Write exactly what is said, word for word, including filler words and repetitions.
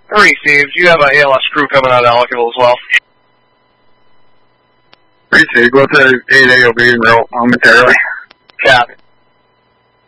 Three, Steve. Do you have an A L S crew coming out of Ellicottville as well? Three, Steve. Go to eight A, will be in real momentarily. Cap.